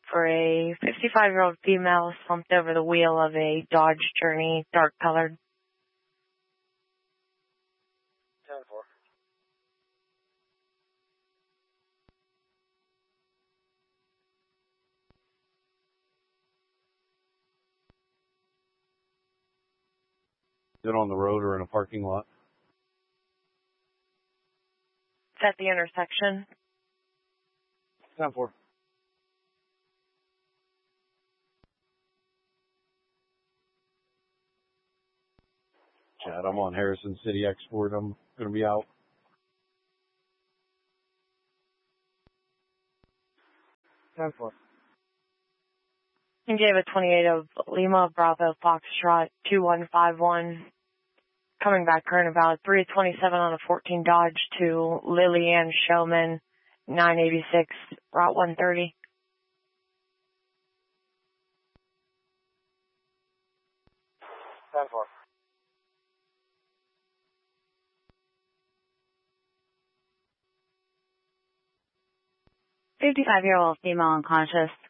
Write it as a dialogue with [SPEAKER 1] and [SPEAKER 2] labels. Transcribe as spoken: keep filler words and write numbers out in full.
[SPEAKER 1] for a fifty-five-year-old female slumped over the wheel of a Dodge Journey, dark colored.
[SPEAKER 2] ten four.
[SPEAKER 3] Is it on the road or in a parking lot?
[SPEAKER 1] It's at the intersection.
[SPEAKER 3] ten four. Chad, I'm on Harrison City Export. I'm going to be out.
[SPEAKER 2] ten four.
[SPEAKER 1] And gave a twenty-eight of Lima Bravo Foxtrot two one five one. Coming back current about three twenty-seven on a fourteen Dodge to Lillian Showman, nine eighty-six, Route one thirty.
[SPEAKER 2] ten four.
[SPEAKER 1] fifty-five-year-old female unconscious.